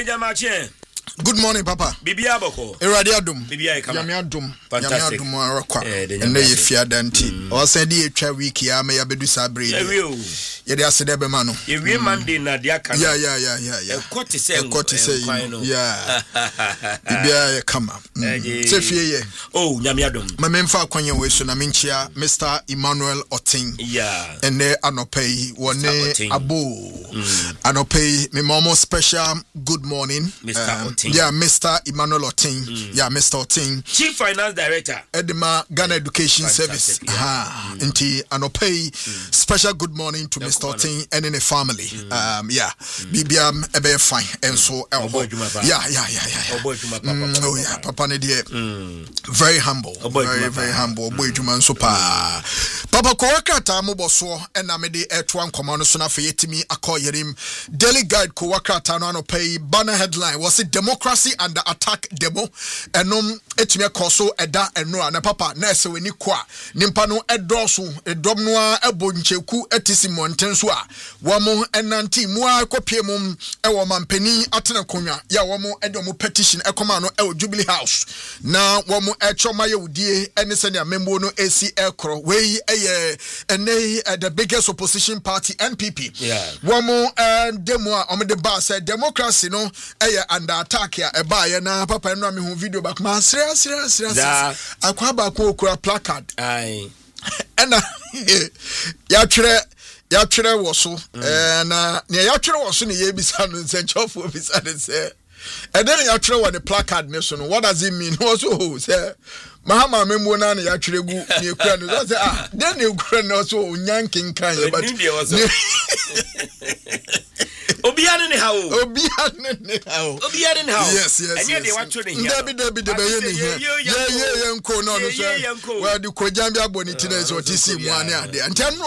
Manager Martin. Good morning, Papa. Bibia boko. Eradiadum. Bibia kama. Yamiadum. Fantastic. Yamiadum arakwa. Ene ye fiadanti. O se di etwa week ya me ya bedu sabre. Ye de asede be ma no. Ye we Monday na dia kan. Yeah. Ekoti se. Yeah. Bibia ye kama. Se fie ye. Oh, Yamiadum. Ma memfa kwanye we so na menchia Mr. Emmanuel Otin. Yeah. Ene anopei wone abo. Anopei me momo special good morning. Mr. Otin. Yeah, Mr. Emmanuel Otin. Yeah, Mr. Otin. Chief Finance Director. Edema Ghana Education Service. Inti anopay special good morning to Mr. Otin and in the family. BBM ebe fine and so yeah. Oh yeah, Papa Nedie. Very humble. Very humble. Boy Juman so pa. Papa Kowakata moboso and amede etwan command so na feyetimi akoyerim Daily Guide Kowakata no anopay banner headline was it democracy under attack demo enom etime koso eda eno na papa na ese weni kwa nimpa no edoso edom no a eboncheku etisi monten so a womo enanti mu akopie mum ewo mampani atena konwa ya womo edomo petition ekoma no ewo Jubilee House na womo echoma yewudie ene se ne membo no AC ekro we eye ene the biggest opposition party NPP womo demo a omde ba say democracy no eye under attack ya eba ye na papa eno me hu video back ma serious akwa ba ko okura placard ena ya twere wo so na ne ya twere wo so ne ye bisa no nsenchofo bisa ne se and then ya twere wo ne placard ne so no what does it mean also say Mahama membo na ya twere gu ne ekura no say then ne ekura no so onyankin kan ye but Obiane ne how yes and you want to hear David here yeah nko no so well the kojambia boniti na so tisi mu ane ade anteno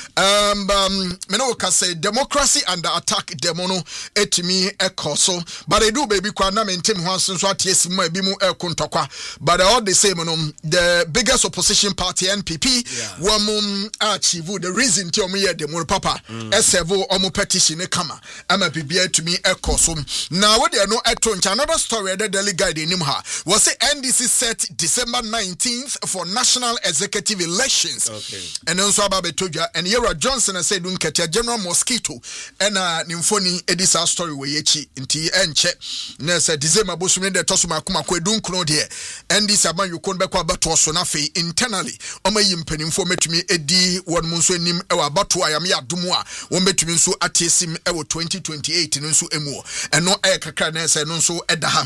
me no ka say democracy under attack demo no etimi ekoso but I do baby kwa na mentem ho aso so atiesi mu abi mu ekontokwa but all the same no the biggest opposition party NPP won achieve the reason to me here demo papa esevo omo petition e kama ama bibia to me ekoso now we dey no etoncha another story the Daily Guide in him ha was say NDC set December 19th for national executive elections and also about Betodja and Yera Johnson said unketia General Mosquito and nimfoni edisa story we yechi nti enche na say December bosume de tosuma kuma ko edun kro de NDC aban yukon be kwa bato so na fe internally omayi mpanimfo metumi edi won mu nso nim e wa bato ayam ya domu a won betumi nso atiesim e wo 2028 no nso emu eno kakra na say no nso edaha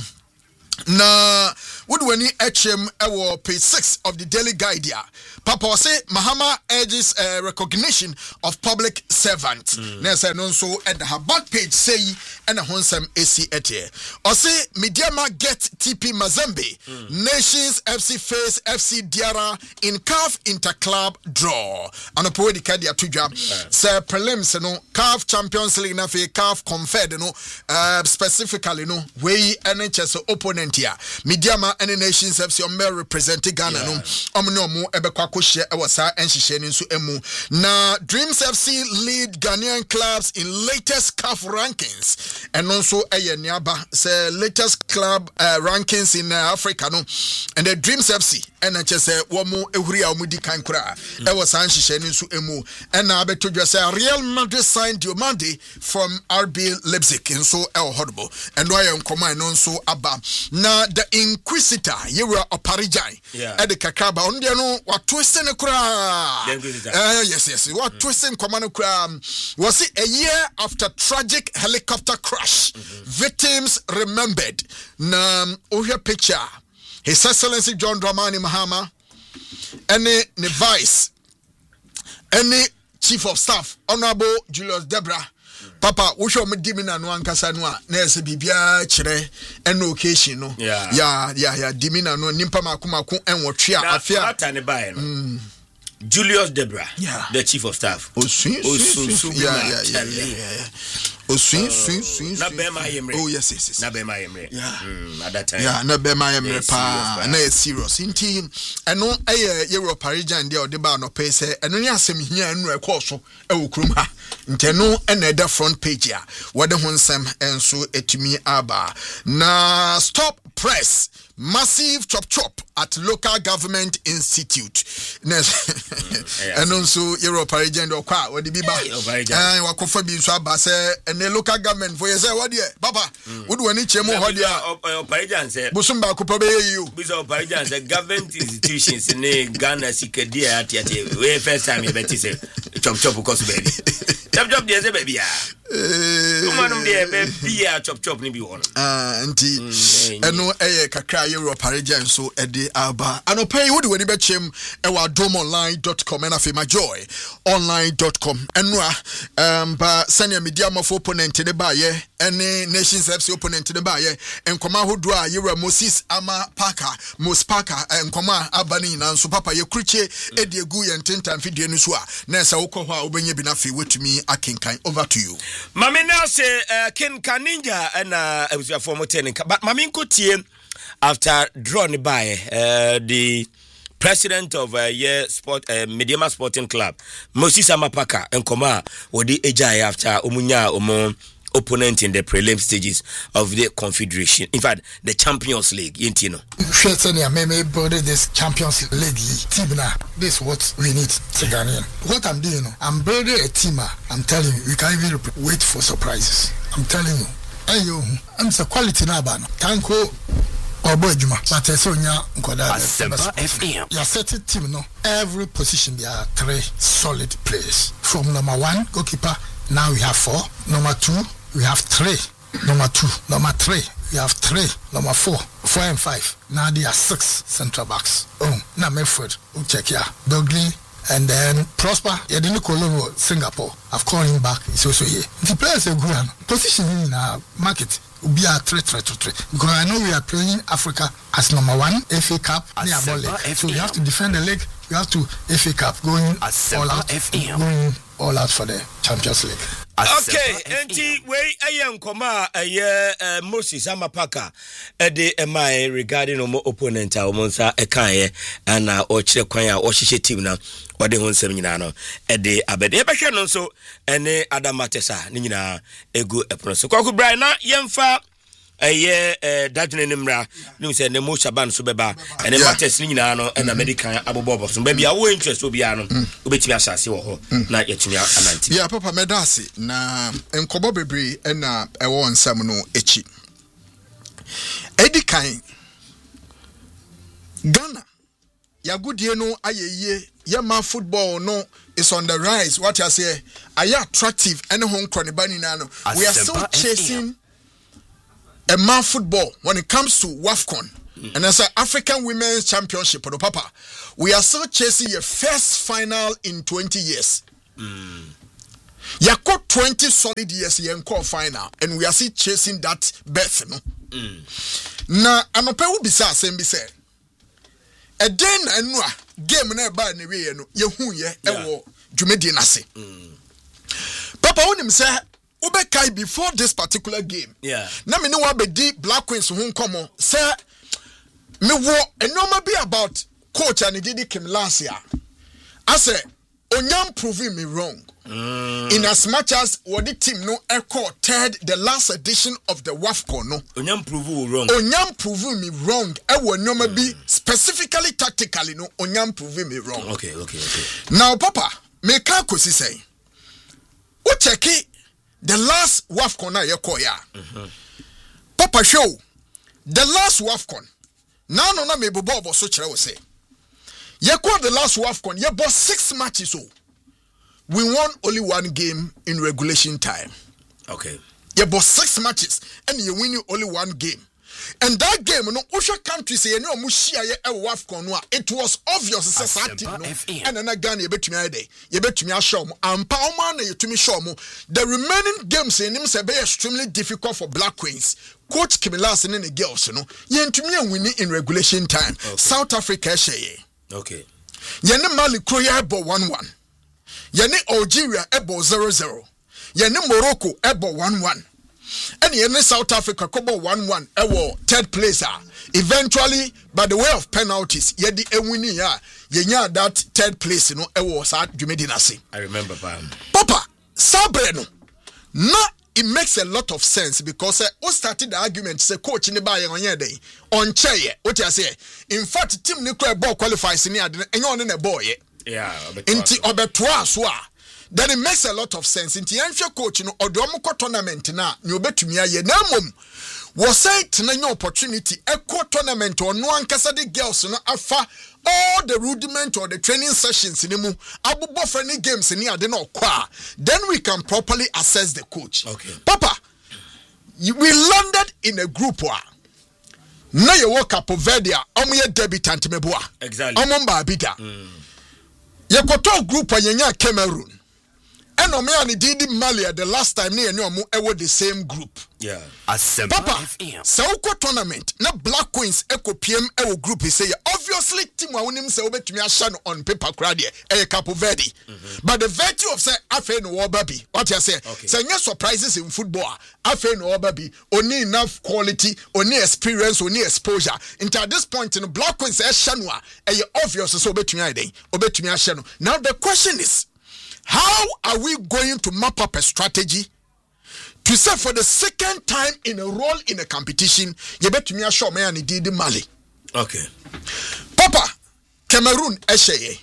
na wudwani HM ewo page 6 of the Daily Guide here. Papa say Mahama urges recognition of public servant. Na say no so at the back page say and honsam AC etie. Or say Midiama get TP Mazembe. Nations FC face FC Diara in CAF Interclub draw. And opo di kadia tuja say prelims no CAF Champions League na fe CAF Confed no specifically no we NHS opponent here. Midiama and Nations FC Omer represent Ghana no omno ebekwa ko hye e wasa enhihye ni nso emu na Dreams FC lead Ghanaian clubs in latest CAF rankings and also niaba say latest club rankings in Africa no and the Dreams FC and say womu ehuri a omudi kan kura e wasa enhihye ni nso emu and na betodwa say Real Madrid signed Diomande from RB Leipzig and so el horrible and why nkoma no nso aba na the Inquisitor Yura Oparijai at the Kakaba on the no what twisting a crowd yes what twisting command crowd was it a year after tragic helicopter crash victims remembered na over picture His Excellency John Dramani Mahama any vice any chief of staff Honorable Julius Debra Papa, we show me dimina no ankasa no a na ese bibia kire eno occasion no dimina no nimpa makomako enwotwe a afia atane bae no Julius Debra the chief of staff swing. Na Bema Yemre. Oh yes. Na Bema Yemre. Yeah. At that time. Yeah, na Bema Yemre pa. Na serious. Inti eno Europe region dia ode ba no pay say eno ni asem hia enu e call so e wo krom ha. Nti no na the front page ya. Wode ho nsem enso etumi aba. Na stop press. Massive chop at local government institute. And also Europe region do kwa we di ba. Wakofa bi so aba say and local government for you say what there papa would wani chemo ho dia operajan say busum ba ko pa be you biso operajan say government institutions in Ghana sikadi ati we first time you better say chop because baby chop there say baby manum there baby chop ni bi won anti eno kakra Europe region so e dey aba anopai would wani be chem e wa domonline.com and afi my joy online.com enwa ba senior media of opponent ne ba ye ene Nations FC opponent ne ba ye enkoma hodo a Yewra Moses ama Parker enkoma abani na nso papa ye kruche edi egu ye ntentan fidie no so a na esa wokọ ho a obenye bi na fe wetumi akenkan. Over to you. Mami now say Ken Kaninja and for moten but mami nkotie after draw ni by the president of Mediama Sporting Club Moses Amapaka enkoma wodi ejai after omunya opponent in the prelim stages of the Confederation. In fact, the Champions League. Yintino. Build this Champions League team now. This is what we need to Ghanaian. What I'm doing, I'm building a team. I'm telling you, we can't even wait for surprises. I'm telling you. Ayo, I'm so quality now, man. Tanko or boy Juma. But I saw FM. Your set team, no. Every position there are 3 solid players. From number 1 goalkeeper, now we have 4. Number 2. We have 3. Number 2, number 3. We have 3. Number 4, 4 and 5. Now there are 6 central backs. Oh, now Medford, check here. Dogley, and then Prosper. Yeah, didn't call him Singapore. I've called him back. He's also here. The players are good. Position in our market will be a 3. Because I know we are playing Africa as number 1 FA Cup. So we have to defend the league. We have to FA Cup going all out for the Champions League. Okay, enti we ayen koma Moses Amapaka de my regarding omo opponent a omo nsa ekan ana o kire kwan a o hihye team na o de ho nsem nyina no e de abede e behwe no nso ene Adamatesa ni nyina egu epono so kwaku Brian na yemfa dadwene nimra nim se ne mo shaban so beba ene matters ni nyina no na medical abobobo so bia wo interest obi ano obetimi asase wo ho na yetumi ananti yeah papa medasi na enkobo bebre na ewo nsam no echi edikan Ghana ya godie no ayeye yema football no is on the rise. What you say are attractive and home cronibani nano we are still chasing a man football when it comes to WAFCON and as an African Women's Championship, Papa, we are still chasing your first final in 20 years. You got 20 solid years you call final, and we are still chasing that berth. Now, I'm a pair will be same be said. A den and game na ba ni we no ye hu ye e wo dwumedi nase. Papa wonim say Ubekai before this particular game. Yeah. Na me no wa be di Black Queens ho nkomo say me wo enoma be about coach and Didi Kim last year. I say Onyam proving me wrong. In as much as what the team no echo third the last edition of the WAFCON no. Onyam proving wrong. Onyam proving me wrong. E wo enoma be specifically tactically no Onyam proving me wrong. Okay. Now Papa, me ka kosi say. O check it. The last WAFCON na yeko ya. Papa show. The last WAFCON. Now no me bobo so kire we say. Yeko the last WAFCON ye bought 6 matches so. We won only 1 game in regulation time. Okay. You bought 6 matches and you win only 1 game. And that game, no, Osha country say, no, Mushia, it was obvious, it's a team, and then again, you bet me a day, you bet me a show, and Palman, you to me show more. The remaining games in him say be extremely difficult for Black Queens. Coach Kimilas and the girls, you know, you to me and winning in regulation time. Okay. South Africa, okay. Yene Mali Kroya ebo 1-1. Yene Algeria ebo 0-0. Ye ne Morocco ebo 1-1. And ye ne South Africa kobo 1-1 ewo third place. Eventually, by the way of penalties, ye di ewini ya ye nya that third place no ewo sa dwumedi na se. I remember Papa, sabre no. Na it makes a lot of sense because who started the argument say coach ni ba ye onye dey on chair what you say in fact team ni ball qualifies ni ade enye on na ball ye inti obetoa so a then it makes a lot of sense inti enhwe coach no odom ko tournament na ni obetumi aye na mom was say tena opportunity eco tournament or no ankasa the girls no afa all the rudiment or the training sessions in mu abubo friendly games ni ade na okwa then we can properly assess the coach. Okay. Papa, we landed in a group wa na ye wo Cape Verde omoye debutant meboa exactly omomba abida ye koto group wa yenya Cameroon and Omeani did Mali the last time near no more the same group. Yeah. Papa, Sauko tournament, na Black Queens Echo PM Ewo group he say obviously team wa unim se obet me ashan on paper crowd e Cape Verde. But the virtue of say afe no obabi. What you say? Say no surprises in football. Afe no obabi. Only enough quality, only experience, only exposure. Until this point in Black Queens shanwa e obvious so obet me iden. Obet me ashan. Now the question is, how are we going to map up a strategy to say for the second time in a role in a competition, you bet me a show me and did Mali. Okay. Papa, Cameroon Esheye.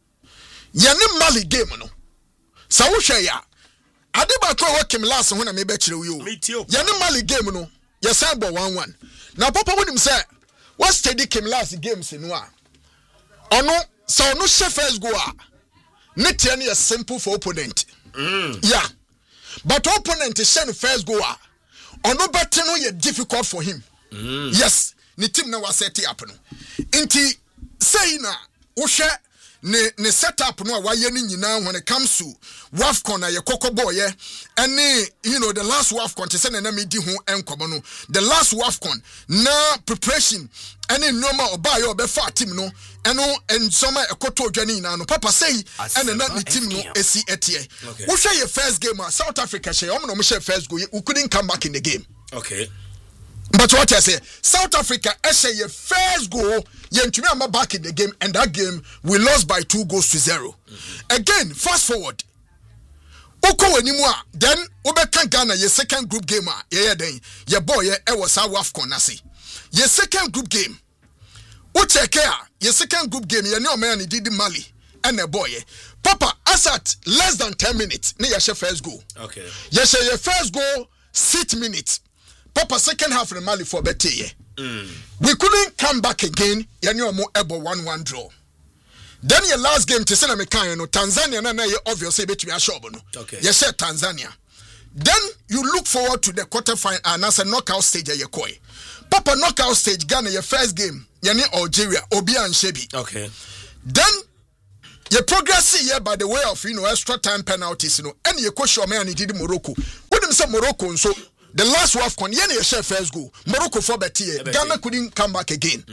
Yane Mali game no. Sawushaya. Adiba kwa wakim last when I may bet you. Me too. Yane Mali game no. Yasambo 1-1. Now Papa when him say, what steady came last games in one? Oh no, so no chef's go. Netiani is simple for opponent. Yeah. But opponent is send first goal. Or no better no yet difficult for him. Yes. Ni team na was set up no. Inti say na ushe ne set up no wa ye ni nyina when it comes to WAFCON na ye koko boy any you know the last WAFCON te say na me di ho enkomo no. The last WAFCON na preparation any normal oba ye obefa team no eno ensoma ekoto odwane nyina no papa say and na the team no esi etie. Wo hwe ye first game South Africa share omo no share first goal we couldn't come back in the game. Okay. But what I say, South Africa, share your first goal, you am back in the game, and that game we lost by 2-0. Again, fast forward. Oko anymore. Then Obeka Ghana, your second group game, then your boy, was our WAFCON nasi. Your second group game. Ucheke, your second group game, you know man did Mali and a boy. Papa, as at less than 10 minutes, near your first goal. Okay. Yes, your first goal, 6 minutes. Papa second half of the Mali for better year. We couldn't come back again. You more able 1-1 draw. Then your last game to send me Tanzania na you obviously bet me a show no. Okay. You said Tanzania. Then you look forward to the quarterfinal and as a knockout stage you koi. Papa knockout stage Ghana your first game. Yani Algeria Obia and Shebi. Okay. Then you progress here by the way of extra time penalties and you coach your man did Morocco. When them say Morocco so the last WAFCON, Yeni share first goal. Morocco for better. Ghana couldn't come back again.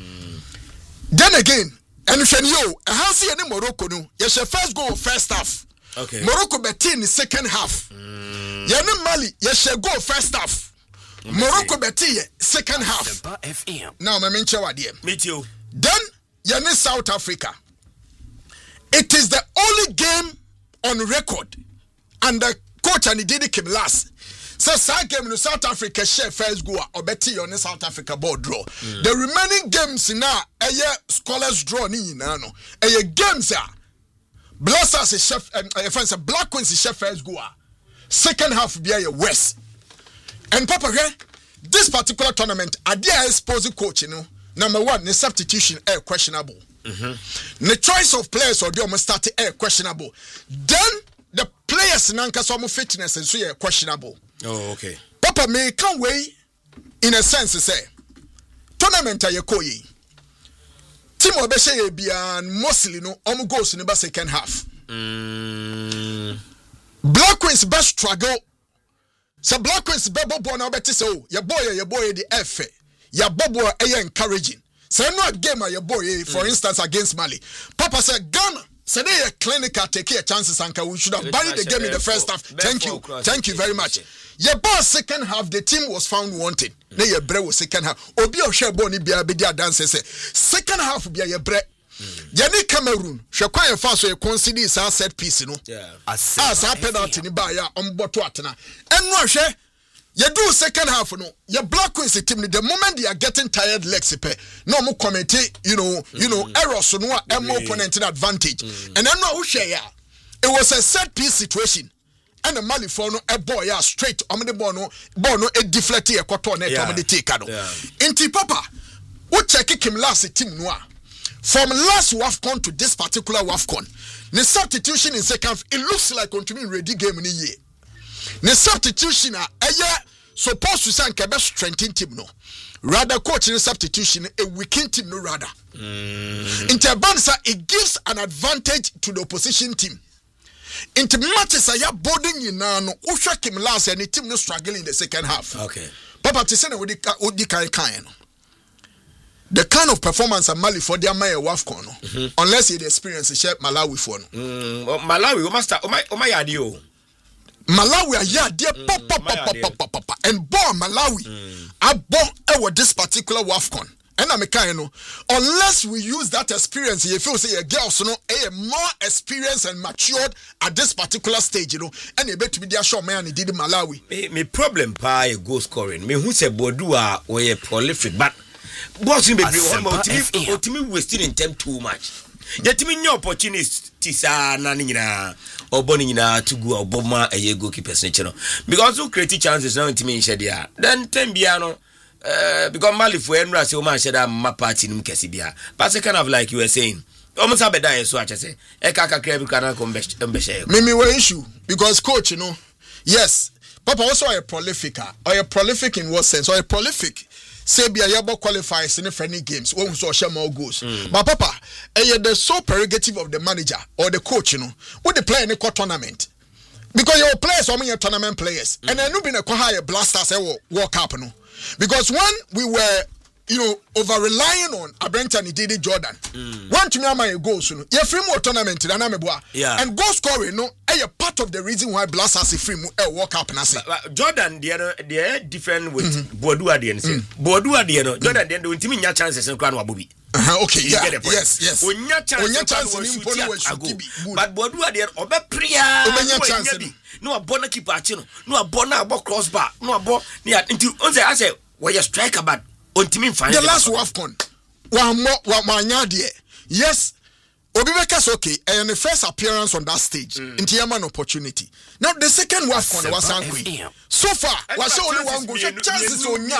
Then again, and you see any Morocco no. You share first goal first half. Okay. Morocco better in the second half. Yeni Mali, you share goal first half. Morocco better second half. Now, my mention what dear. Me too. Then Yeni South Africa. It is the only game on record, and the coach and he did it came last. So game in South Africa share first goal or better on the South Africa board draw. The remaining games now a scholars draw ni no. A games Blasters is chef friends Black Queens is chef first goal. Second half be a West. And Papa this particular tournament idea exposing coach number one the substitution questionable. The choice of players or the almost started questionable. Then the players nanka so fitness and so questionable. Oh, okay. Papa, me can't wait in a sense to say tournament a yekoyi. Team obeshe bian mostly no goes in the second half. Black Queens best struggle. So Black Queens bebo boy now better so your boy the F. Your bobo encouraging. So no game your boy for instance against Mali. Papa said Ghana So they are clinical take a chances and we should have buried the game in the first half. Thank you very much. Your boss second half the team was found wanted. Na your bre was second half. Obi o share ball ni bia be dia dance say second half bia your bre. Yeni Cameroon hwe kwa yefa so ye consider is a set piece no. As a penalty ni ba ya omboto atena. Enu ahwe you do second half no. Your Black Queens team the moment they are getting tired legs no more commenting, you know errors no more opponent in advantage. And then no share ya. It was a set piece situation. And the Mali for no a boy straight on the bono a deflect a quarter net on the take. Inti Papa, who check him last team noir. From last WAFCON to this particular WAFCON, the substitution in second half, it looks like continuing ready game in a year. The substitution supposed to say Quebec strengthen team no. Rather coach in substitution a weakened team no rather. Interbansa it gives an advantage to the opposition team. Into matches are boarding you now no Usha him last and the team no struggling in the second half. Okay. Papa to say with the kind of performance of Mali for their Maya WAFCON unless you experience share Malawi for Malawi we must adio. Malawi are dear pop and born Malawi are born with this particular WAFCON. And I'm a kind of unless we use that experience, you feel say a girl so no a more experienced and matured at this particular stage, and you bet to be their short man did Malawi. Me problem pa goal scoring. Me who say Bodua or a prolific, but boxing be ultimately wasting in time too much. Yet me no opportunities are none or bonning to go or bomber a goalkeeper's nature. Because who create chances now to me shed ya. Then 10 biano because Mali for Enra so man said I'm my party in Cassibia. But second of like you were saying. Almost have a die so I say. Ekaka Krebu cannot come back. Mimi were issue because coach, yes, Papa also a prolific or a prolific in what sense? Or a prolific. Say be a yabo qualifies in the friendly games when we saw share more goals. But Papa, the sole prerogative of the manager or the coach, would they play in a tournament? Because your players are your tournament players. And I know been a higher blasters walk up, because when we were, over relying on Abrentani Didi Jordan, one to me my goals, you free more tournament than I'm and goal scoring, a part of the reason why blasters is free walk up and I say Jordan, they're different with Bodua the Bodua the Jordan, then the team chances and crown wabubi. Okay, yeah, yes. When your chance in but Bodua the Obe Priya chance. No a bona keeper, no a bona about crossbar, no a ball near into I say, where you strike about. The last WAFCON, one more, yes, Obibeka's okay, and the first appearance on that stage, into Yaman opportunity. Now, the second WAFCON was angry. So far, was only one goal, chances on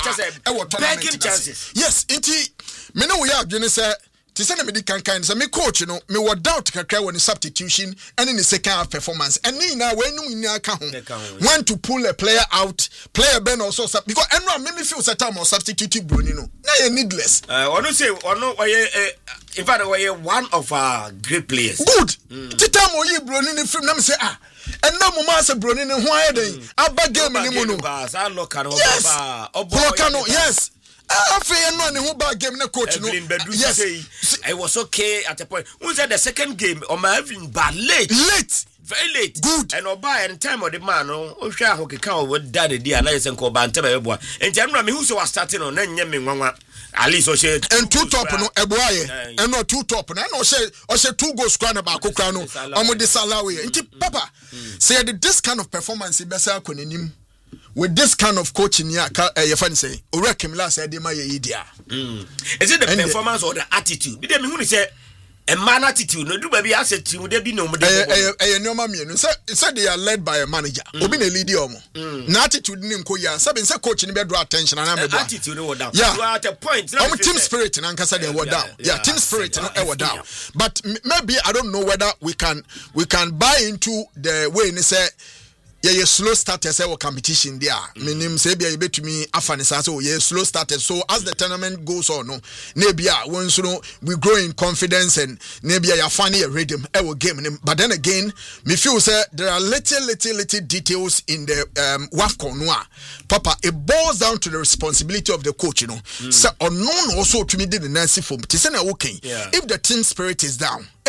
your chances. Yes, indeed, me know we are, to send me the kind of me coach, me were doubt kakra when the substitution and in the second half performance. And now when we want to pull a player out, player Ben also because and made me feel that time or substitute Brunino. Now you're needless. I don't say or no in fact we're one of our great players. Good. Titamo ye Brunino film them say and no mama say Brunino why they abba game anymore. Yes. Yes, I was okay at a point. Who said the second game or my having bad late, very late, good, and by and time of the man, oh, shall hockey cow with daddy dear, and I said, call Bantaba, and General who was starting on then Yemi Mama, at least or said, and two top no a boy, and not two top, and I know say 2 goals crown about Cocano, I'm with the Salawi, and Papa said this kind of performance in Bessa Conin. With this kind of coaching, your friend say, "Urekim last said, "My idea." Is it the performance or the attitude? Because me who say a man attitude. No, do baby asset to there be no. Said they are led by a manager. Obi na lead omo. Na attitude ni nko ya. Sabi say coach ni be draw attention and am attitude no down. You are at a point. Team spirit na nkasa dey down. Yeah, team spirit no down. But maybe I don't know whether we can buy into the way ni say. Yeah, slow starters our competition there. Meaning, say be able to me afanisa so yeah, slow starters. So as the tournament goes on, maybe once we grow in confidence and maybe a funny rhythm our game. But then again, me feel say there are little details in the WAFCON noir. Papa, it boils down to the responsibility of the coach, So unknown also to me did the Nancy form. To say okay, if the team spirit is down.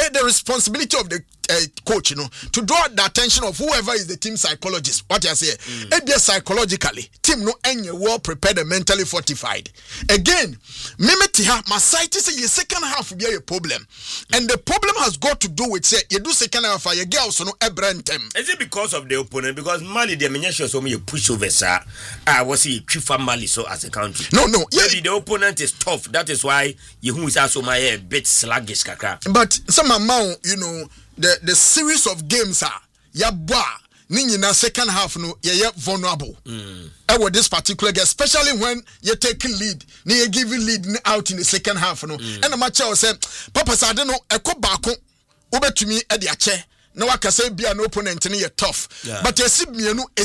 the responsibility of the coach, to draw the attention of whoever is the team psychologist. What you say? They psychologically, team no any well prepared and mentally fortified. Again, Mimetiha, my site is your second half will be a problem, and the problem has got to do with say you do second half for your girls no ebrentem. Is it because of the opponent? Because Mali the mention so me push over sir. I was see Chifa Mali so as a country. No. Maybe the opponent is tough. That is why you who is also my bit sluggish kakra. But some amount, the series of games are yabwa ninyina second half no ye vulnerable. This particular game, especially when you take lead, you give lead out in the second half no. And the match I say, Papa I don't know, eko baako obetumi e de ache. No waka say be an opponent and you're tough. Yeah. But esim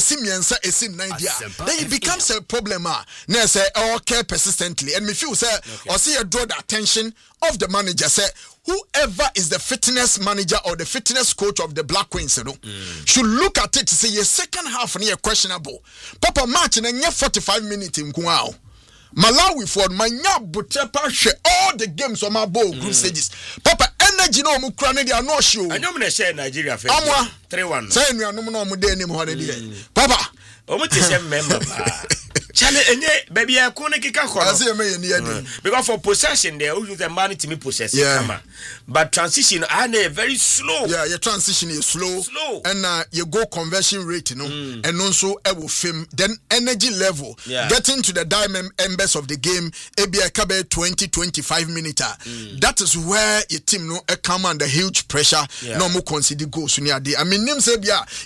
9 then it becomes a problem. Now say care persistently. And me feel say or see you draw the attention of the manager. Say whoever is the fitness manager or the fitness coach of the Black Queens should look at it to say your second half near questionable. Papa match and 45 minutes in Kuao. Malawi for manya butepa share all the games on my ball group stages. Papa energy no mu kra ne dia no show. Anyo me share Nigeria fa. 3-1. Say nuanom no mu de nim ho ne dia. Papa o mu te se member ba. Chale enye baby e ko ne kika ko. Because for possession there you the man to me possess come. But transition are very slow. Yeah, your transition is slow. And your goal conversion rate and also will film then energy level getting to the diamond embers of the game ABI kabe 20-25 minutes. That is where your team no come under huge pressure. No more consider goals near the name say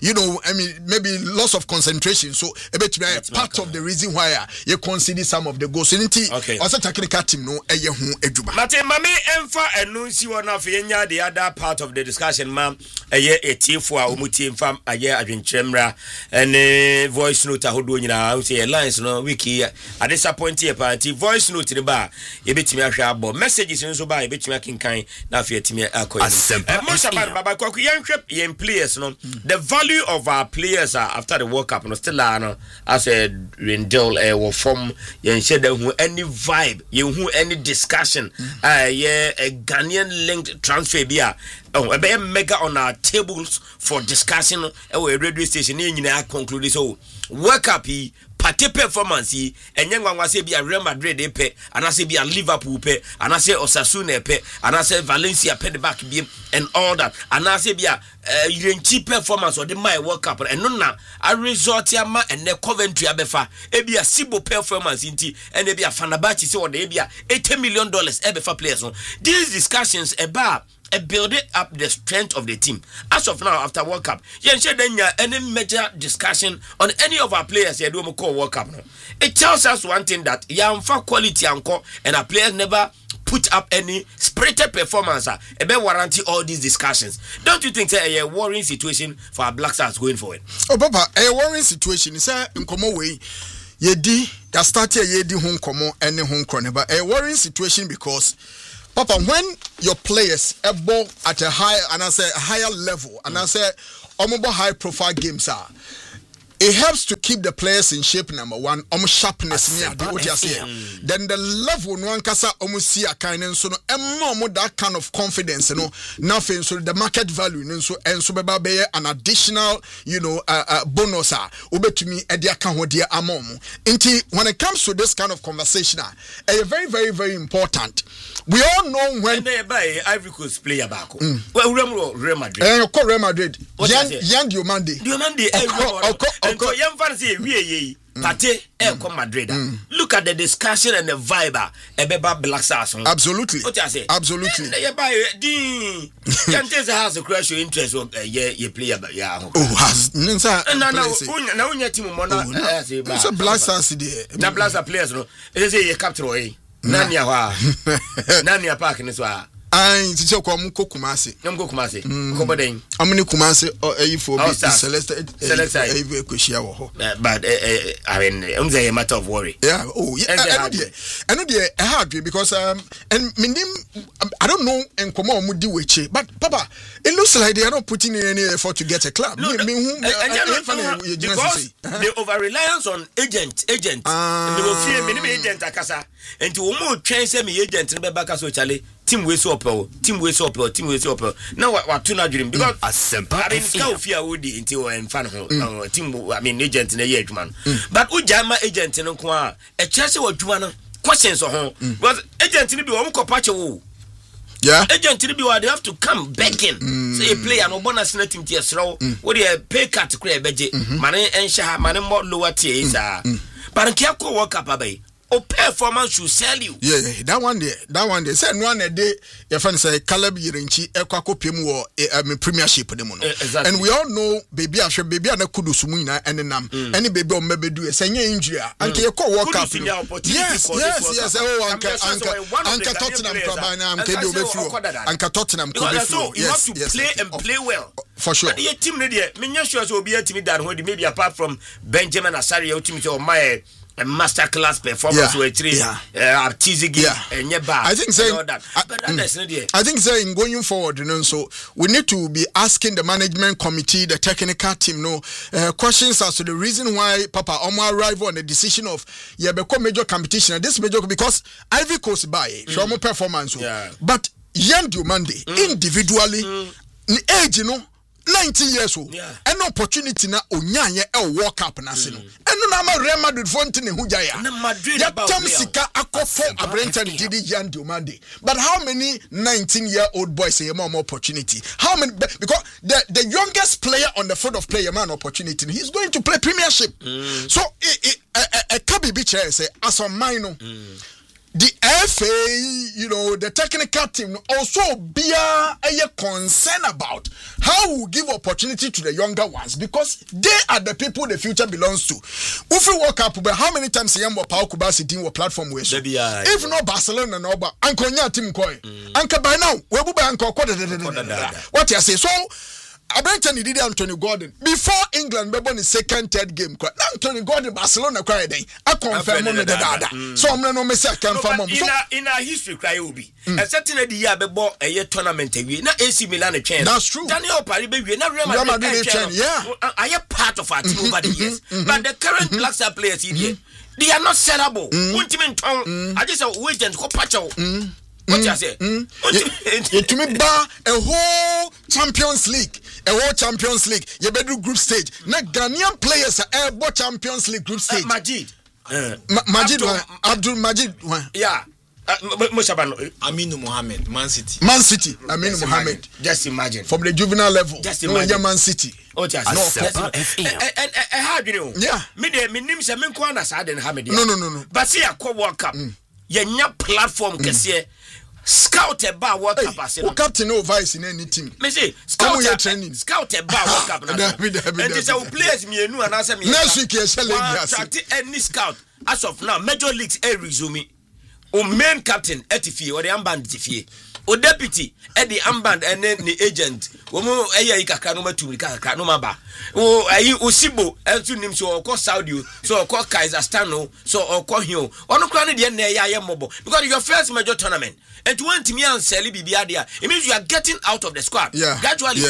maybe loss of concentration. So part of the reason why you consider some of the goals. Okay. Also technical team no Mate mame emfa enunsi wona fenya the other part of the discussion ma a tiefo a omuti emfa aye adwenkyeremra and voice note ahodo nyina say lines no wiki a disappoint here party voice note ne ba ye betimi ahwe abo messages nso ba ye betimi akinkan na afi etimi akoyi most about baba kwaku yen players no the value of our players after the World Cup no still no as a Rendell or from yen share who any vibe you who any discussion a Ghanaian linked transfer bia a mega on our tables for discussion a radio station nyina conclude so World Cup party performance and young one was say be a Real Madrid pe and I say be a Liverpool pe and I say Osasuna pe and I say Valencia pe the back beam and all that and I say be a cheap performance or the my World Cup and no a resort yama and the Coventry abefa e be a Sibo performance inti and e be a Fenerbahce say or the be a $80 million ebefa players no these discussions about build up the strength of the team. As of now, after World Cup, any major discussion on any of our players here do call World Cup. It tells us one thing that for quality and our players never put up any spirited performance. Warranty all these discussions. Don't you think it's a worrying situation for our Black Stars going forward? Oh, Papa, a worrying situation is in common way. Yedi, ya start yedi home komo any home corner, but a worrying situation because Papa, when your players are at a higher level, and I say high profile games it helps to keep the players in shape. Number one, sharpness near what you say. Then the level no one kasa see a kind and so no that kind of confidence, nothing. So the market value and so be an additional, bonus to me when it comes to this kind of conversation, very, very, very important. We all know when they buy Ivory Coast player back. Well, Real Madrid. Real Madrid. Yan and so young fancy we Pate come Madrid. Look at the discussion and the vibe about Black Stars. Absolutely. What I say? Absolutely. Yantes has a crush your interest of ye player but has no team it's a Black Stars the Black Stars players no it is a captain Nanya Park in this one. I teacher come Kumasi. Kumasi. Koboden. How many Kumasi or for Celeste? But I mean, it's a matter of worry. Yeah. Oh, yeah. I know the hard because and I don't know and come on do it, but Papa, it looks like they are not putting in any effort to get a club. Because the over reliance on agent. They will fear minimum agent akasa and to almost change semi agent in Baka so Charlie. team we so opel na wa to na dream because I mean ska ofia wo di nti o enfa no team I mean agent na ye adwuma no but o jama agent no ko a e kyerese wa adwuma no questions ho because agent ni bi wo kopa che wo yeah agent ni bi they have to come begging say a player no bonus na team tie sraw wo dey pay cut kura e beje mane ensha mane more lower tier is but nke ko work up abai o performance should sell you. Yeah, that one there. Say no one day your friend say Caleb Yirenchi ekwa pem wo premiership dem no. Exactly. And we all know baby na kudu sumu na enenam. Any baby o mebedu say nya injury anke ye ko work up. Yes. Oh anka Tottenham club na am ke be obefru. Anka Tottenham ko befru. You have to play and play well. For sure. But your team no there, me nya sure so obi atimi dan ho maybe apart from Benjamin Asari your team to my a masterclass performance with Artizigi and Yeba. I think saying I think saying going forward, you know, so we need to be asking the management committee, the technical team, questions as to the reason why Papa Omar arrived on the decision of become major competition and this major because Ivory Coast by show more performance. But Yandu Monday individually age, you know. 90 years old an opportunity na onyanye e World Cup na se no eno na ma Real Madrid fonte ne hujaya na Madrid about Tamsika akofo Abrenta Didi Yandu Monday but how many 19-year-old boys say more opportunity how many because the youngest player on the field of play man opportunity he's going to play premiership so a kabibi chair say as on mine the FA, you know, the technical team also be a concern about how we give opportunity to the younger ones because they are the people the future belongs to. If we walk up, but how many times Yambo Pau Kubasi team or platform we if not Barcelona no but Ankonya team koi. Anka by now, we will be Anko. What you say? So Abrenta did Anthony Gordon before England be the second third game Anthony Gordon Barcelona cry day I confirm on the data so I'm no me say confirm in a history cry obi a certain the year be bought a year tournament we na AC Milan a chance that's true Daniel Paribe we na Real Madrid chance I am part of our team over the years but the current Black Star players here they are not sellable I just say wait and go patch out what you say to me bar a whole Champions League you better group stage na Ghanaian players are both Champions League group stage Majid Abdul Majid yeah Aminu Mohammed Man City Aminu Mohammed just imagine from the juvenile level just imagine Man City and how do you know yeah me nim se me ko na sa de ha me no but see a World Cup yenya platform kese scout a bar World Cup as no captain no vice in any team me say scout a bar World Cup na and this will players me enu and answer me next week you shall any scout as of now major leagues resume o main captain etifie or the armband etifie o deputy the armband and then the agent wo mo eya ikaka no matumi kaka no maba o ayi osibo entu nim so okọ Saudi so okọ Kazakhstan so okọ hio ono kra ne de na eya ye mobo because your first major tournament and to want me and sell bibia there it means you are getting out of the squad gradually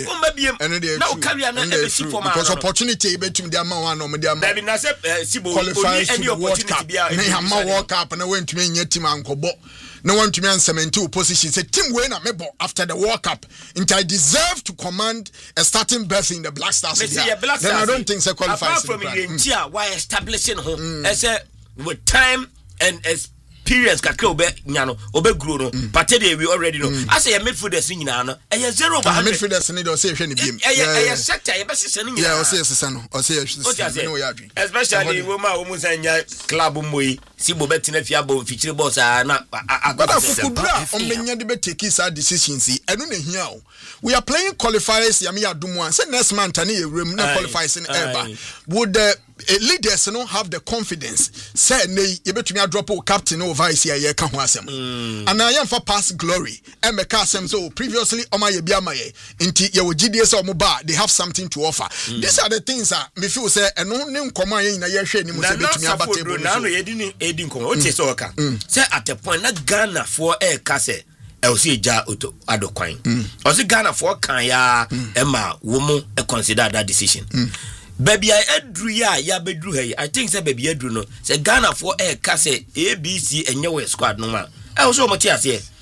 now career na ebesi for man because opportunity betum dia man one no dia man baby na say sibo only any opportunity bia na World Cup na wentumi nya team ankobo no one to me and 72 position say team win a mebo after the World Cup and I deserve to command a starting berth in the Black Stars then I don't think so qualifies apart from India why establishing home as a with time and experience kakra obe nyano obe grow no but they we already know as a midfielders nyina no e 0 by midfielders need to say hwe ne biem e sector e be sese no nyina o say sese no o say no ya adwen especially wo ma wo mu sanya club moyi sibo betina fia bo fichire boss na akudura omenya de be take his decisions eno na hia o we are playing qualifiers ya me adumu an say next month na e rem na qualifiers in eba would the leaders no have the confidence say nay you betumi drop o captain o vice here ka ho asem and I am for past glory and make asem so previously oma ye bia maye nti ye wogidie say omo ba they have something to offer these are the things me feel say eno ne nkoma ye nyina ye hwe ni mo say betumi abatable na no ye di edi nkoma o tie say oka say at a point na Ghana for ka say e si ja oto adokwan o si Ghana for kan ya e ma wo mo e consider that decision baby I edru ya bedru hey I think say baby edru no say Ghana for ka say ABC enye we squad no ma e so mo tie ase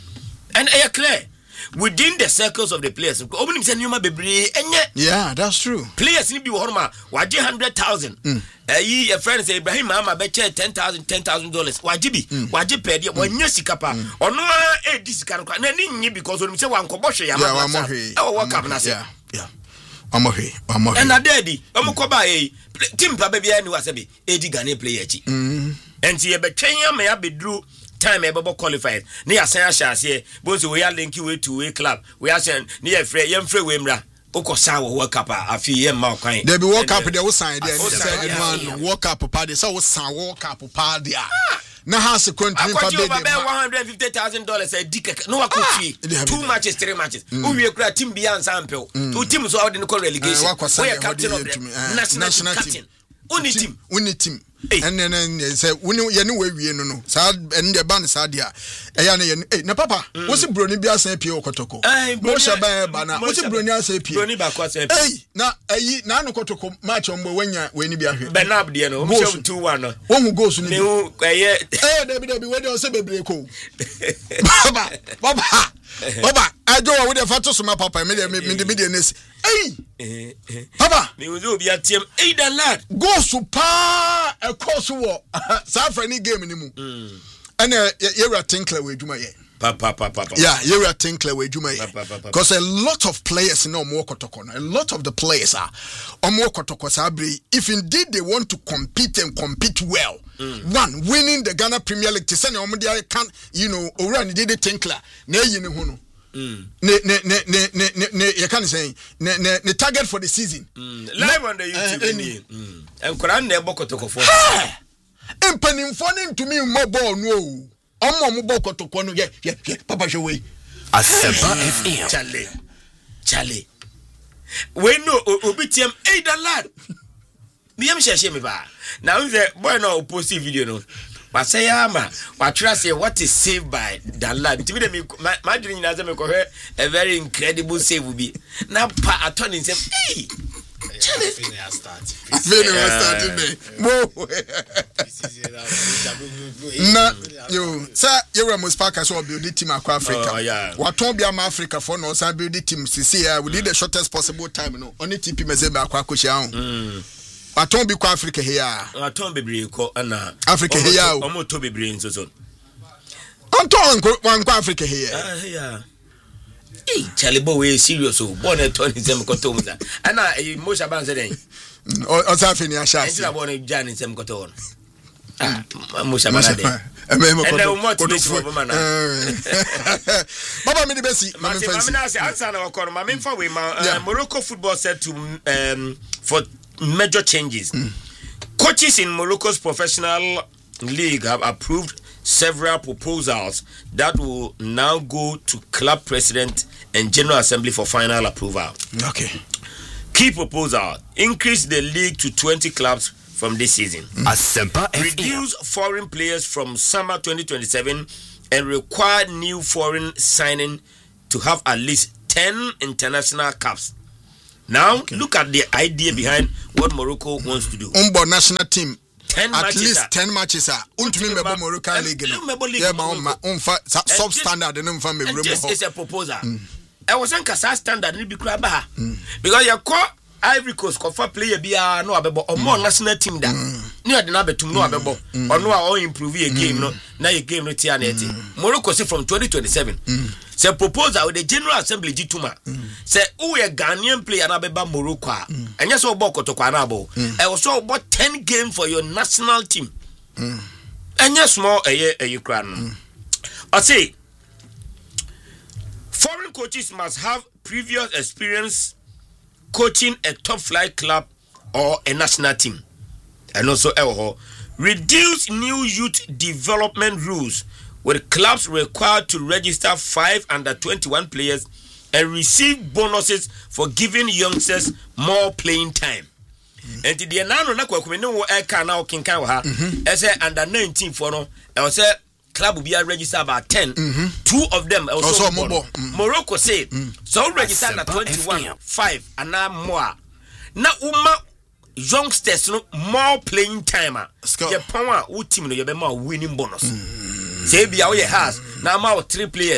And I clear within the circles of the players. Opening say Numa Bebre, yeah, that's true. Players need be Horma, Waji 100,000. A friend say Ibrahim Mama betcha $10,000. Wajibi, Waji Pedi, one Yesikapa, or no, this can because when we say one Kobosha, our work up, yeah. I'm okay. And a daddy, Omokoba, Timpa baby, and was a bit, Eddie Ghanaian player. And see a Betchaya may have been drew. Time able qualified. Near Sayasha say, both we are linking way to a club. We are saying near Frey, young Frey Wimra, Okosawa World Cup, a few years more kind. They be World Cup, they will sign there. World Cup party, so was some World Cup party. Now has a country for $150,000 a dick. No, I could 2 matches, 3 matches. Who we are team beyond sample. 2 teams out in the relegation. We are captain of the national captain. Only team. And then say we no sa and the band sa dia na papa what's the brony bia say pie okotoko mo sha ba na what's the brony say pie brony ba kwa say na na no kotoko match on wanya we ni bia hwe Bernard de no mo 2-1 no won goals ni Debi we dey say bebre ko Baba I do with the photo so my papa me nesi Papa me we do bia tiem the lad go super a course war sa for any game ni mu and you Tinkler we djuma ye papa yeah you Tinkler we djuma ye because a lot of players no more kotoko a lot of the players are more kotoko sabri if indeed they want to compete and compete well one winning the Ghana Premier League to send omodia can owura ni did Tinkler na yi ni hu no ne you can say ne target for the season live on the YouTube and Quran ne bokotoko for empanimfo ne ntumi mo ball no omo bokotoko no yeah papa showe Asempa FM Charlie we no obitiam the lad me am share me ba now the boy no post video no but say ama what trust say what is saved by the lad to me my dream na say me ko a very incredible save will be now pa attorney say hey Charlie na you sir you Ramos Parker so build the team across Africa what ton be am Africa for no say build the team see we need the shortest possible time no only TP meze be akwa kohia Aton bi kwa Africa here. Aton bebre ko na Africa here. Omo to bebre nso so. Anton wan kwa Africa here. Yeah. Charlie boy we serious o. Born at 27 ko to muza. Ana mo shaban se den. O sa fini asha. Entira born jan 27 ko to on. Mo shaban den. And then what to do for man. Baba me the best. Mama na say answer na okoro. Mama mfa we Morocco football set to for major changes. Coaches in Morocco's professional league have approved several proposals that will now go to club president and general assembly for final approval. Okay. Key proposal: increase the league to 20 clubs from this season. Reduce foreign players from summer 2027 and require new foreign signing to have at least 10 international caps. Now, look at the idea behind what Morocco wants to do. National team. 10 at matches least 10 matches are. Moroccan league. Yeah, substandard. It's a proposal. I was saying Kasa standard ni bikura ba. Because you call Ivory Coast kofa player bia no abebo or more national team da. Ni ade na betum no abebo. Or no all improve a game no. Na your game no tia na eti. Morocco say from 2027. Say proposal with the General Assembly Jituma. Say who a Ghanaian player na beba Morocco. And yes, about Kotoko na bo. I also about 10 games for your national team. And yes, more a Ukraine. I say foreign coaches must have previous experience coaching a top flight club or a national team. And also reduce new youth development rules with clubs required to register 5 under-21 players and receive bonuses for giving youngsters more playing time. And the nano na kwa kumene wo eka na okinkan ha ese under 19 for no e say club will be registered about 10. 2 of them also Morocco said so register na 21 5 and now more na uma youngsters no more playing time your power wo team no you be more winning bonus say bia we has now more 3 players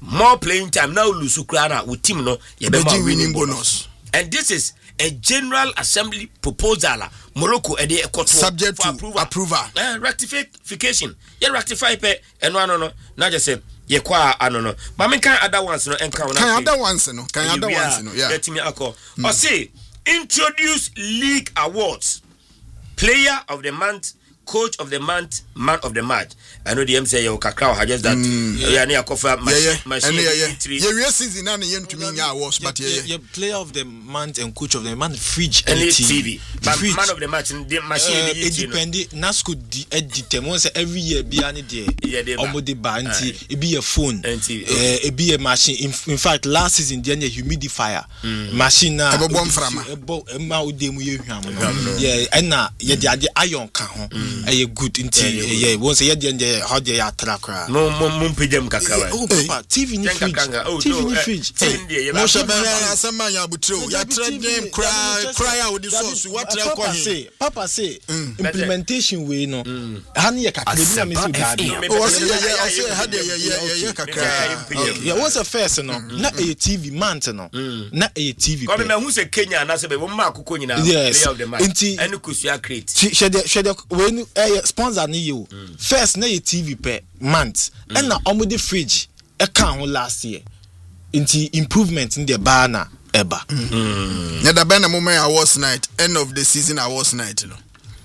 more playing time now lose krana with team no you be winning bonus. And this is a general assembly proposal Morocco and the subject to approval. Rectification. You rectify pe and no not just say ye kwa no but me can other ones no encounter can other ones no yeah let me or say introduce league awards, player of the month, coach of the month, man of the match. I know the M say you kakra or just that yeah near cover machine yeah season and yen to me awards but yeah player of the month and coach of the month fridge and TV but man of the match the machine it depend nasco determine say every year be any there omo de ba nti e be a phone e be a machine in fact last season there a humidifier machine na ebo ma odemu ye hwam no yeah and na ye de iron ka ho e good nti yeah won say ye de how they are tracker no pejam kakra TV ni fridge no shabara asema ya butro ya trade them cry out the source what try papa say implementation we no han ye kakra bi na me say bad o say had ye kakra yeah what's the first no na a TV month no na a TV come me hu say Kenya na say be ma akoko nyina player of the match and kusua create shede when sponsor ni you first na TV per month and na omudi fridge e kan ho last year into improvement in the banner eba yeah the banner moment awards night end of the season awards night you know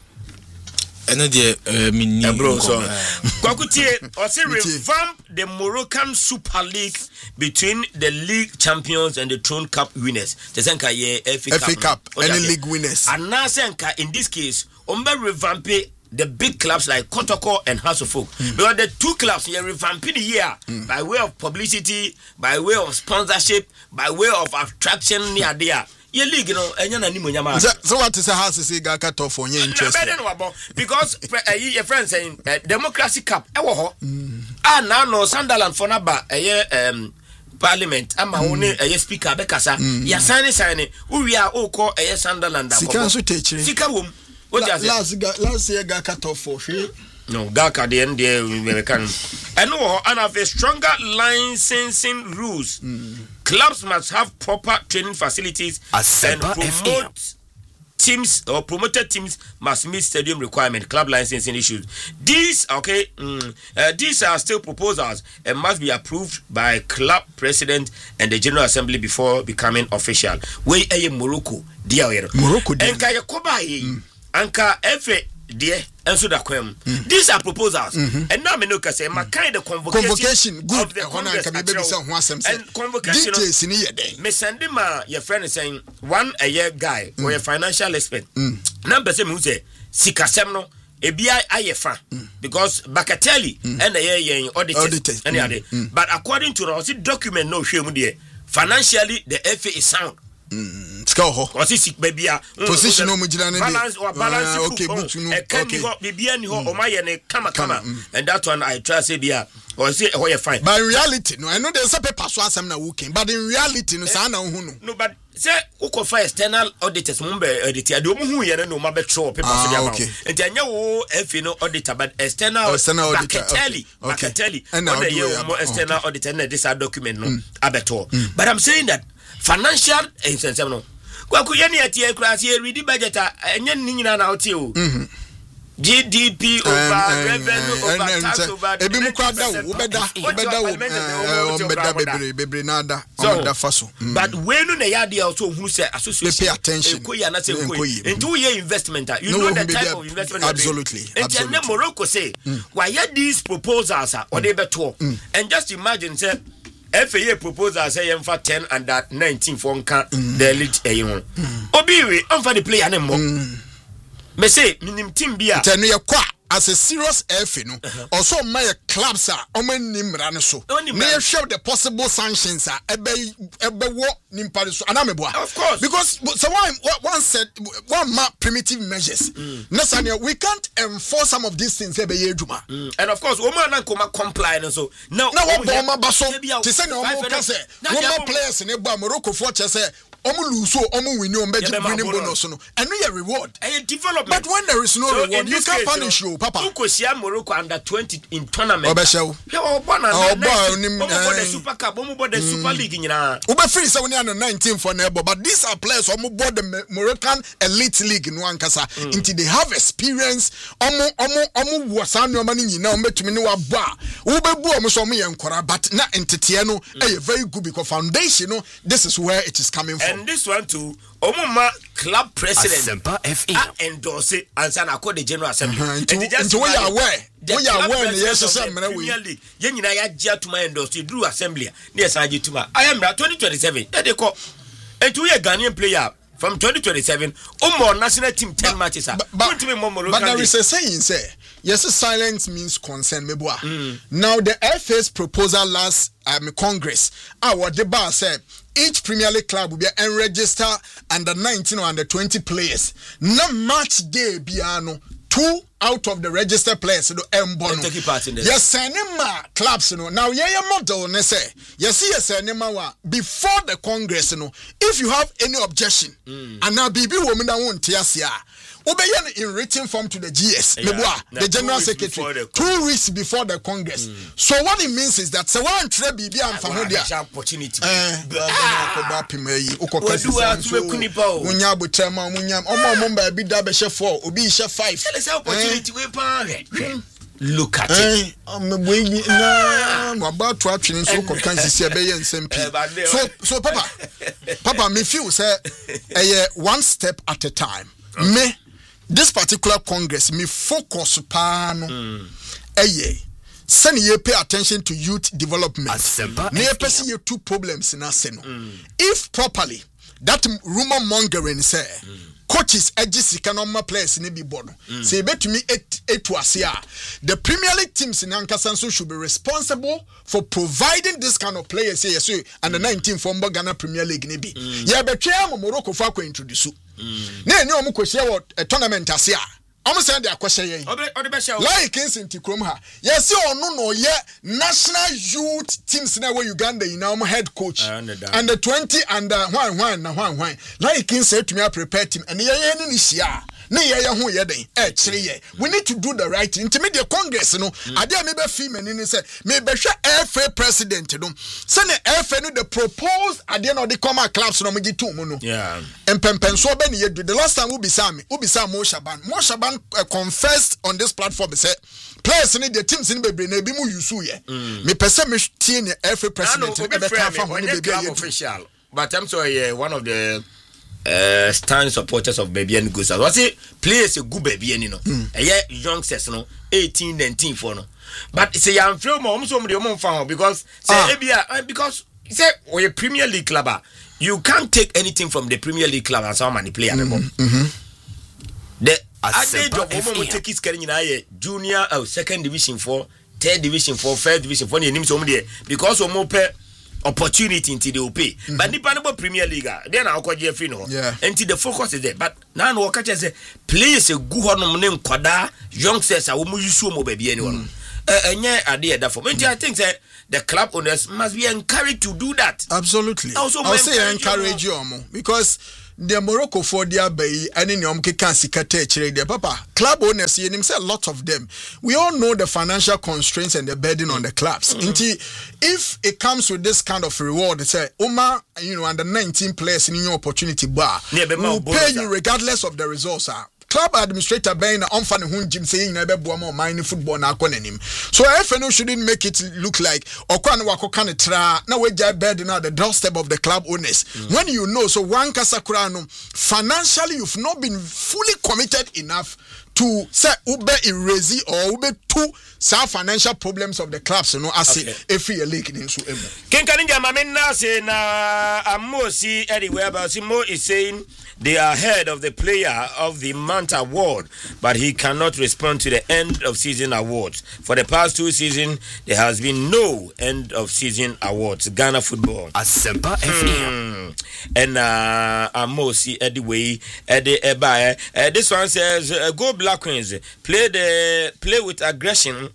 and the mini bro so kwakutie or say revamp the Moroccan Super League between the league champions and the Throne Cup winners tesenka ye FA Cup any league winners and na senka in this case ombe revamp the big clubs like Kotoko and House of Folk. Because the two clubs you revamping the year by way of publicity, by way of sponsorship, by way of attraction near there. Your league, you know, and you're not so what is a house is a cut off for your interest? Because your friend saying Democracy Cup, now no Sunderland for Naba a Parliament. I'm only a speaker Bekasa. Ya sign we are all call a Sunderland. Sikawum. Last year got cut off for free. No, Gaka the end there we can. And no, and have a stronger licensing rules. Clubs must have proper training facilities and promote teams or promoted teams must meet stadium requirement. Club licensing issues. These these are still proposals and must be approved by club president and the General Assembly before becoming official. We a Morocco, dear Morocco. And Kaya Kobai. Anka Efe dear and so that these are proposals and now me no ka say my kind of convocation good of the Congress and convocation me send him your friend is saying one a year guy or a financial expert number say me say sikasem no ebia ayefa because Bakatelli and the year auditors any other but according to the document no hwemu there financially the FA is sound what's this baby position balance okay bibia ni ho o maye ne kama and that one I try say bia or say oh you fine but in reality no I know there's a paper so asem na working but in reality no say na hu no but say uko for external auditors mumbe audit ya do mu hu ye no ma be throw paper so dia ma enti anya wo FA no auditor but external auditor Bakatelli and the more external auditor na this document no abeto but I'm saying that financial incentive no kwaku yeni atie krasi read budget enye nyina na otie o GDP over revenue over tax over ebi mu kwada wo beda bebre nada o da faso but when na ya dia also hunu say association pay attention ekoyi na say ekoyi into ye investment you know the type of investment absolutely and Morocco say why these proposals are or they beto and just imagine say FA proposal say yem for 10 and that 19 for nka the elite e ho obi we am for the player ne mo me say minim team bia tenu ye kwa as a serious FA no also my clubs are omanimra ne so me show the possible sanctions are ebe wo nimpa so anameboa of course because someone one said one primitive measures necessarily we can't enforce some of these things ebe yeduma and of course woman na koma comply no so now what bomba baso to say no more can say woman players ne ba Morocco for che say omu lose omu win winning bonus no and no reward development. But when there is no reward you can't punish you papa Ukosia Morocco under 20 in tournament obeshew the Super Cup the Super League nyina ube free say we under 19 for nebo but these are players omu board the Moroccan elite league no ankasa until they have experience omu wasanu mani nyina ometumi ni wa ba ubebu omu so omu yenkora but na entete no very good because foundation no this is where it is coming from and this one too omuma club president endorse it and say na call the general assembly and we are aware yes say mena we ye nyina ya gia to my endorse through assembly na yes agi to I am 2027 they call and we a Ghanaian player from 2027 national team 10 matches but there is a saying say yes silence means consent meboa now the FA's proposal last Congress our debate said each Premier League club will be enregister under 19 or under 20 players no match day biano 2 out of the registered players no embono yes anima clubs no now yeah model ne say yes anima wa before the Congress no if you have any objection and now bibi woman that won't tiasia obey in written form to the GS the general secretary 2 weeks before the Congress so what it means is that so one try bibi am fa hodia opportunity munya botema munya omo ba bi da be she 4 obi she 5 opportunity we pan look at it about to actually so consistency be yen so papa me feel say one step at a time me this particular Congress me focus pan send you pay attention to youth development near person you 2 problems in Aseno if properly that rumor mongering say coaches edge normal players in be bono say bet to me 8 to asia the Premier League teams in Ankasanso should be responsible for providing this kind of players say yes and the 19 from Ghana Premier League nibi ya betwe Morocco fa ko introduce na eni omo kwehia wo tournament asia omo say dey akwehia yen like Kensington Krom ha yes onu no ye national youth teams na we Uganda in omo head coach and the 20 and one like Kensington to me prepare team and ye ni hia na ye ho ye den kire ye we need to do the right thing intermediate Congress no ade me be fi mani ni say me be hwe FA president no say na FA no the proposed ade no the come clubs no mo gi to mu no empempenso be ne ye do the last time we be Sam Mo Shaban confessed on this platform say players in the teams in bebre na bi mu yusu ye me pese me tie ne FA president e be ka fa ho ne be official but I'm sorry one of the stand supporters of Baby and Goose. What's it? Players a good baby, you know. Youngsters, no, 18, 19 for no. But it's a young film, almost because because say we're a Premier League club. You can't take anything from the Premier League club and so many players. The age of woman will take his career in junior or 2nd division 4, 3rd division 4, 1st division 4 because of more opportunity into the OP. But the Panama Premier League, then I'll call Jeffrey no. Until the focus is there. But now no catch say players a good on name Kwada, youngsters are umu baby anyone. Idea that for me. I think that the club owners must be encouraged to do that. Absolutely. Also, I'll say encourage you because the Morocco for their bay and in Yom Kikan Sikate their papa club owners you say a lot of them. We all know the financial constraints and the burden on the clubs. If it comes with this kind of reward, say Omar, under 19 players in your opportunity bar, will pay you regardless of the results. Club administrator being on fan gym saying never more mining football na konenim. So FNO shouldn't make it look like Okwan wako kan tra na we jai bed now the doorstep of the club owners. When you know so one kasakurano financially you've not been fully committed enough to say ube erase or ube to solve financial problems of the clubs as every league in so Kenkaninja mamena say na amosi anywhere but Simo is saying they are ahead of the Player of the Month award, but he cannot respond to the end of season awards. For the past 2 seasons, there has been no end of season awards. Ghana football. Asempa FM. And Amosi anyway, this one says, "Go Black Queens. Play with aggression.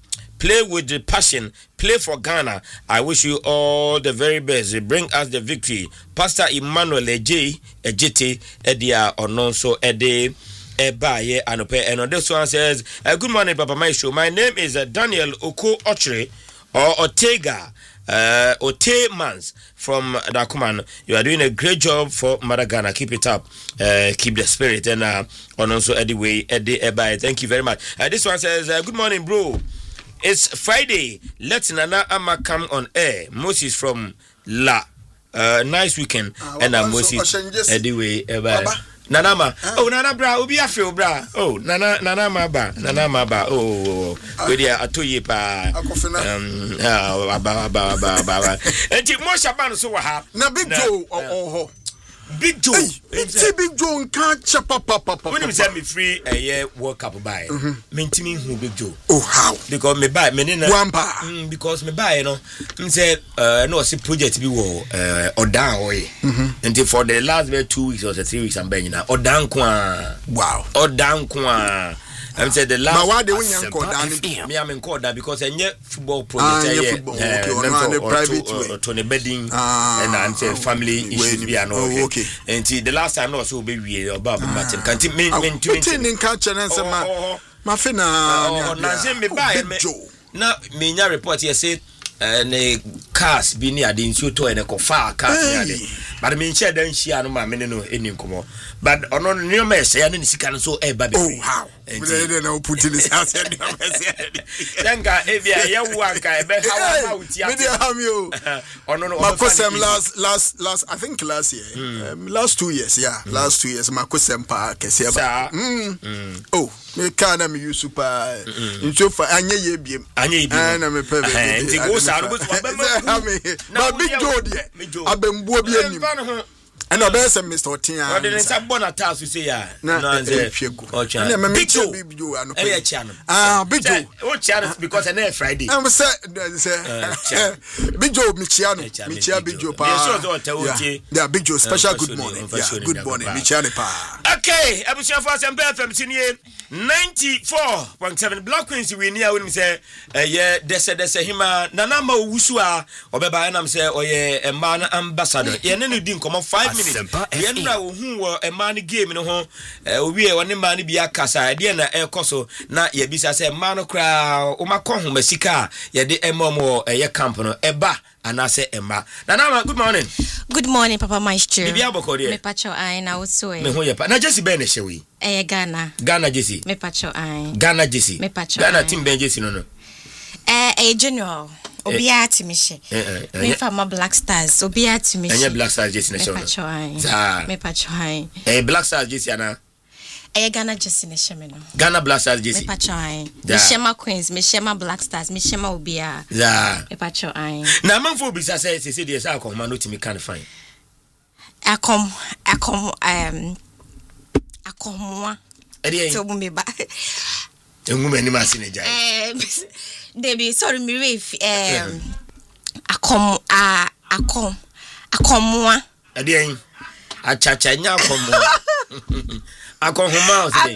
Play with the passion. Play for Ghana. I wish you all the very best. Bring us the victory. Pastor Emmanuel Ejete Edia Ononso Ede Ebaye Anope. And on this one says, good morning, Papa Maestro. My name is Daniel Oko Ochre or Otega. Otemans from Dakuman. You are doing a great job for Ghana. Keep it up. Keep the spirit. And also anyway, Eddie Ebaye. Thank you very much. This one says, good morning, bro. It's Friday. Let Nana Ama come on air. Moses from La. Nice weekend. And Moses anyway Ebaye. Nanama. Oh, Nana bra, obi afio bra. Oh, Nana maba. Nana maba. Oh, we are atoye pa. Ba. Enti mo shaban so wa ha. Na Big Joe oh. Big Joe. It's Big Joe can't chop papa. When you send me free a year World Cup buy. Maintaining who Big Joe. Oh, how? Because me buy me na Wampa. Because me buy no. Say no see project be wo or down way. Until for the last 2 weeks or 3 weeks I'm buying now. Or down kwa. Wow. Or down kwa. I'm saying the last. But why they win call down? Me I'm called that because any football project okay, private way. Tony bedding and I'm saying family issues be no. Okay. Until the last time no so be we about Martin. Can't mean in culture and some ma fina na say me buy me na me nya report here say ne cars bi ni ade nsuo to ene ko fa cars ni ade but me nche dan hia no ma me no eni nkomo but ono no me say na sika no so e ba be oh how we na put in this house and denga e bia ye wo anka e be how ma uti me dey am you ono no makosem last I think last year last 2 years last 2 years makosem pa kese ba oh me kana me use super nso fa anye ye biem na me pe be go sa no go but Big Joe there abembuo bi anim and obese Mr. Otia the nsa bona task say ya na nze Big Joe Big Joe ano Big Joe o chia because na Friday I'm say Big Joe me chia Big Joe pa yeah Big Joe special good morning good morning me chia ne pa okay abusia for Asempa FM sinie 94.7 Black Queens we near when me say yeah dese hima nana ma owusu a obeba na me say oye a man ambassador ye ne no di nkomo 5 minutes ye nra wo hu wo a man game no ho owie woni man bi akasa de na ekoso na ye bisa say man kra o makọ hu masika ye de emomo ye camp no eba anase emma nana good morning Papa Maestro bibia bokode me pacho ai na woso me ho ye pa na Jesse ben hyewe Ghana Jesse me pacho ai Ghana Jesse me pacho Ghana team ben Jesse no general obia timishe me fama Black Stars obia timishe anya Black Stars Jesse na show me pacho ai Black Stars Jesse ana Ghana Jesse na sheme no Ghana Black Stars Jesse me pacho ai me shema Queens me shema Black Stars me shema obia me pacho ai na manfo bisa say dey say akoma no timi kan fine akomwa so me ba engume ni masine jai Debbie sorry me ref akomwa adien achacha nya akomwa akohuma o say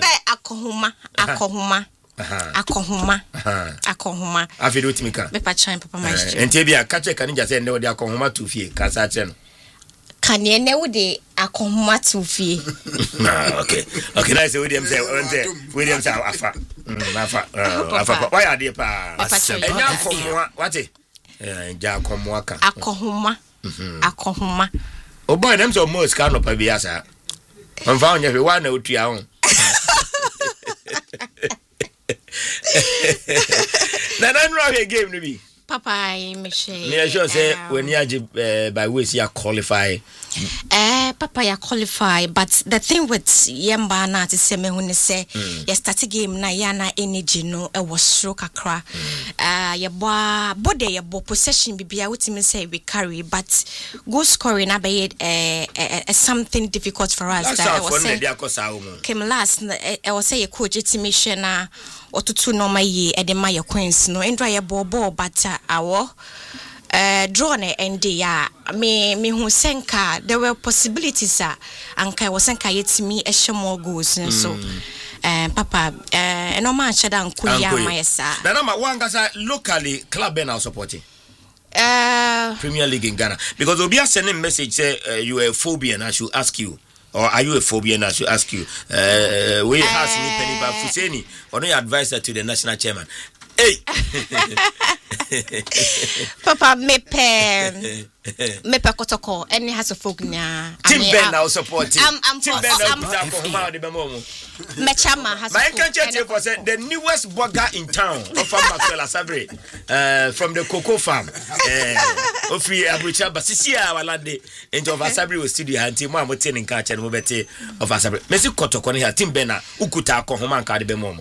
akohuma afido timika me pacha Papa Maestro enti bia ka che kan nja say ne wode akohuma to fie ka sa che no kane ne wode akohuma to fie okay nice William say afa why are they pa enya akohuma wate ja akohuma ka akohuma o boy dem so most ka no pa bia sa mfa onye hwe wa na otua ho na nro game no bi Papa I me share me sure say when you by ways you qualify Papa ya qualify but the thing with yemba na to say me hu ne say ya start game na ya na energy no e was sro kakra ya body ya possession bibia wetimi say we carry but goal scoring na be something difficult for us that was say came last I was say coach etimi hwe na otutu no ma ye e de ma ya Queens no endra ya ball but awo draw na endi ya me hu senka there were possibilities anka was senka yetimi more goals so papa no man shada nkuya mayesa na ma wangasa locally club now supporting Premier League in Ghana, because Obi has sent a message say you are a phobia and I should ask you, or are you a phobia and I should ask you, we has me Penny Bafuseni or no advisor to the national chairman. Hey Papa mepe kotoko any has a folk na Tim Ben now supporting I'm Tim Ben Mechama has my country for say the newest burger in town of Maxwell Asabre from the cocoa farm of free Abuja Basisia walade into of Asabre was studio anti mo amoten nka che no bete of Asabre Messi kotoko ne Tim Ben na ukuta akọ ho man ka de be mo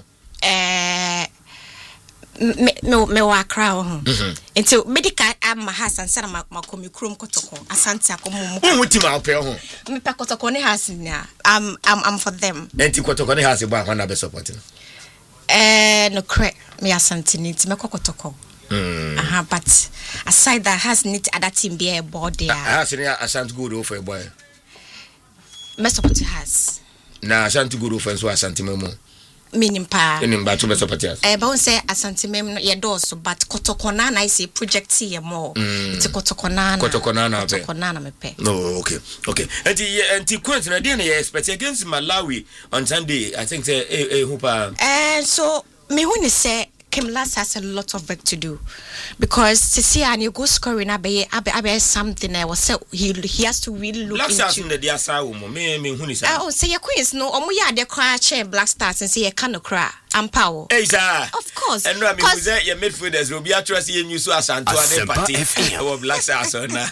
me wa crowd until medical am Hassan sana makomi krom kotoko asante akomo wuti ma ope ho me pe kotoko ne Hassan na I'm for them enti kotoko ne Hassan ba na be supporting no correct me asante ni ti me kotoko but aside that has need other team be a board there Hassan asante good for a boy me support has na asante good for so asante memo meaning pa to be supporters but won say asante mem ye doso but kotokona na is a project here more it's kotokona na me pe no okay enti Queens na dey na expect against Malawi on Sunday I think say hopa so me who say Kim Last has a lot of work to do because to see and you go scoring abe something I was say he has to really look Black into Stars in the Diasa me who is say your Queens no omo ya de cry chair Black Stars and say you can cry am power of course and no I mean say your midfielders will be trust you new so asanto and party our Black Stars na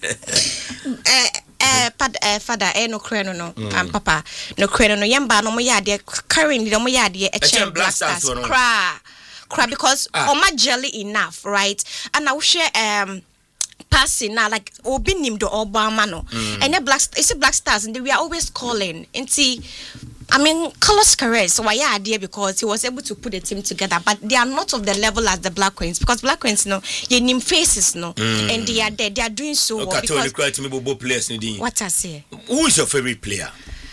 father no kreno no papa no kreno no yamba no mo ya de currently no mo ya de a chair Black Stars cry because oma jelly enough right and I will share passing now like obi nim do Obama no and the Black Stars and we are always calling into I mean Carlos Carres why idea because he was able to put the team together but they are not of the level as the Black Queens because Black Queens no you name faces no and they are there they are doing so well because what I say who is your favorite player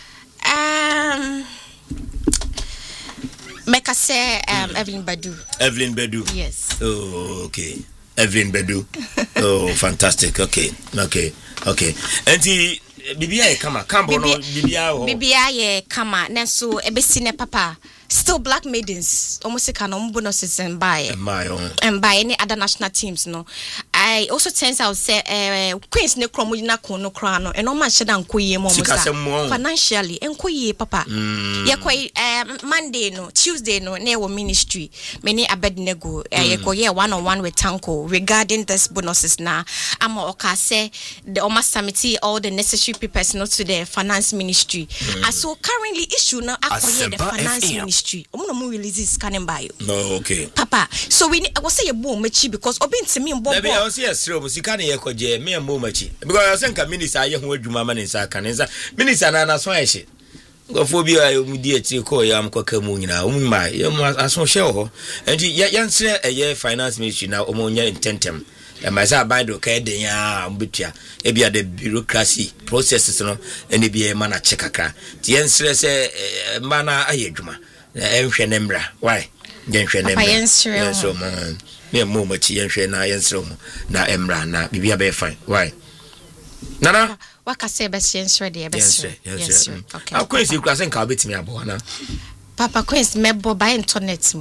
Make us say Evelyn Badu. Yes. Oh, okay. Evelyn Badu. Oh, fantastic. Okay. And the Bibia kama kambo no Bibia ye kama nenso ebesi ne papa still Black maidens almost can bonuses and buy any other national teams no I also turns out say Queens ne kromo na kono kra no and no man sheda nkoye mo financially enkoye papa ye koi Monday no Tuesday no na wo ministry many Abednego ye koye one-on-one with Tanko regarding this bonuses na ama oka say the Oma Summit all the necessary papers not to the finance ministry so currently issue na akoye the finance ministry omo no mo release scanning by no okay papa so we I was say boom machi because obi ntimi mbo I was here strobe sika na ye koje me mbo machi because I think minister aye ho adwuma ma ne nsa ka ne nsa minister na so ahye gofo bi mudi ati ko ya amkoka mu nyina umma aso hye ho enti yansre eye finance ministry na omo nya intentem myself bind ka den ya mbetua e bia the bureaucracy processes no ene bia ma na chekaka ti yansre se ma na aye adwuma enhwe ne mra why yenhwe ne mra so man me mo machi yenhwe na yensre mo na emra na bibia be fine why nana waka say be yensre de be yes okay Queens you can say ka betimi abo na papa Queens mebo by internet